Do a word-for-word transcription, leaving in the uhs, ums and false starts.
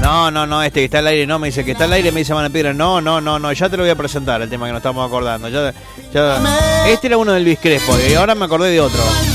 No, no, no, este que está al aire no, me dice que está al aire, me dice Mano Piedra. No, no, no, no, ya te lo voy a presentar, el tema que nos estamos acordando. Ya, ya... Este era uno de Luis Crespo y ahora me acordé de otro.